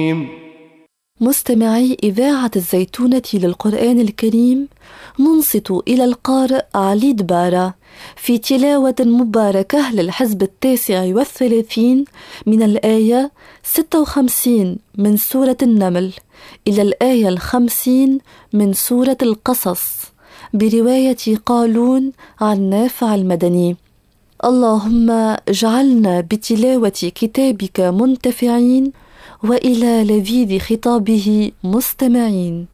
مستمعي إذاعة الزيتونة للقرآن الكريم، ننصت إلى القارئ علي دبارة في تلاوة مباركة للحزب 39 من الآية 56 من سورة النمل إلى الآية 50 من سورة القصص، برواية قالون عن نافع المدني. اللهم اجعلنا بتلاوة كتابك منتفعين وإلى لذيذ خطابه مستمعين.